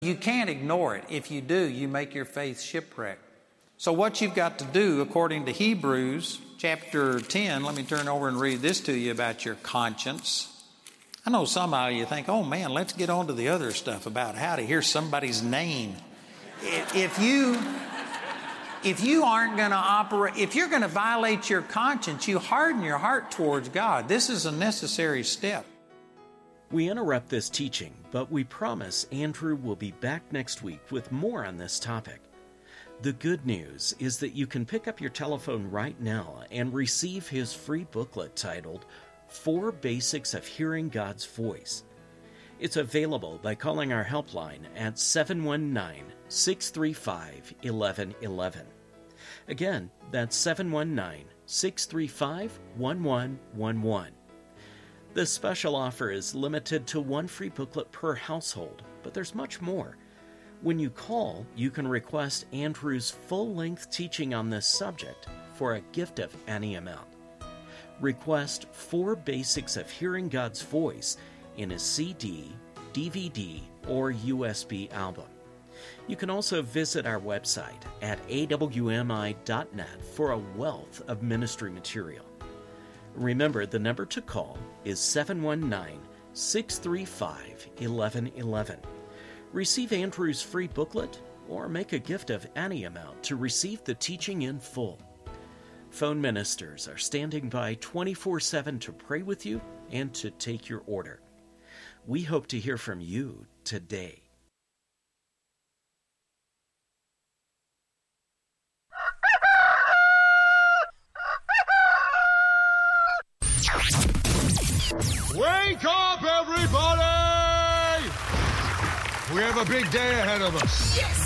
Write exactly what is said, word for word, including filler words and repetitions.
You can't ignore it. If you do, you make your faith shipwrecked. So what you've got to do, according to Hebrews chapter ten, let me turn over and read this to you about your conscience. I know some of you think, oh man, let's get on to the other stuff about how to hear somebody's name. If you, if you aren't going to operate, if you're going to violate your conscience, you harden your heart towards God. This is a necessary step. We interrupt this teaching, but we promise Andrew will be back next week with more on this topic. The good news is that you can pick up your telephone right now and receive his free booklet titled Four Basics of Hearing God's Voice. It's available by calling our helpline at seven one nine, six three five, one one one one. Again, that's seven one nine, six three five, one one one one. This special offer is limited to one free booklet per household, but there's much more. When you call, you can request Andrew's full-length teaching on this subject for a gift of any amount. Request Four Basics of Hearing God's Voice in a C D, D V D, or U S B album. You can also visit our website at a w m i dot net for a wealth of ministry material. Remember, the number to call is seven one nine, six three five, one one one one. Receive Andrew's free booklet or make a gift of any amount to receive the teaching in full. Phone ministers are standing by twenty-four seven to pray with you and to take your order. We hope to hear from you today. Wake up, everybody! We have a big day ahead of us. Yes!